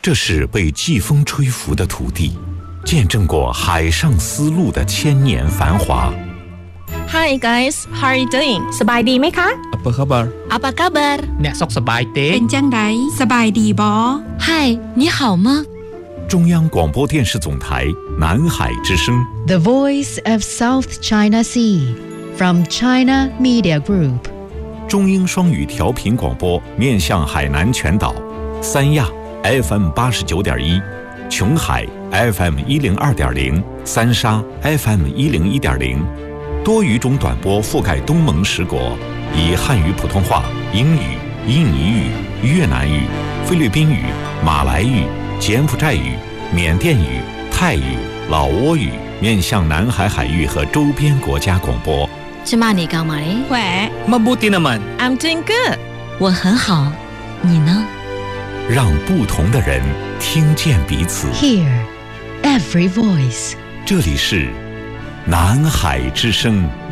这是被季风吹拂的土地，见证过海上丝路的千年繁华。 Hi guys, how are you doing? สบายดีไหมคะ Apa khabar? Apa kabar? អ្នកសុខសប្បាយទេเป็นจังไดสบายดีบอ Hi, 你好吗？ 中央广播电视总台南海之声 The Voice of South China Sea from China Media Group 中英双语调频广播，面向海南全岛，三亚 FM 89.1，琼海 FM 102.0，三沙 FM 101.0，多语种短波覆盖东盟10国，以汉语普通话、英语、印尼语、越南语、菲律宾语、马来语、柬埔寨语、缅甸语、泰语、老挝语面向南海海域和周边国家广播。 芝麻你干嘛嘞？ แหว Mabuti naman. I'm doing good. 我很好，你呢？ 让不同的人听见彼此。 Hear every voice 这里是南海之声。